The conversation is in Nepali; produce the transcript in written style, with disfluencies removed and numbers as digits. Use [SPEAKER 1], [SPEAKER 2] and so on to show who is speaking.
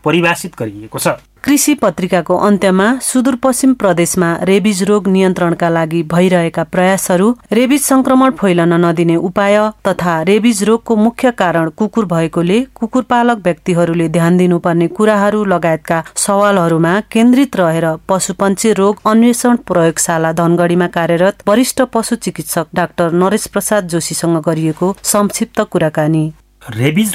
[SPEAKER 1] परिभाषित गरिएको छ।
[SPEAKER 2] कृषि पत्रिकाको अन्त्यमा सुदूरपश्चिम प्रदेशमा रेबिज रोग नियन्त्रणका लागि भइरहेका प्रयासहरू, रेबिज संक्रमण फैलन नदिने उपाय तथा रेबिज रोगको मुख्य कारण कुकुर भएकोले कुकुरपालक व्यक्तिहरूले ध्यान दिनुपर्ने कुराहरू लगायतका सवालहरूमा केन्द्रित रहेर पशुपन्छी रोग अन्वेषण प्रयोगशाला धनगढीमा कार्यरत वरिष्ठ पशु चिकित्सक डाक्टर नरेश प्रसाद जोशीसँग गरिएको संक्षिप्त कुराकानी।
[SPEAKER 1] रेबिज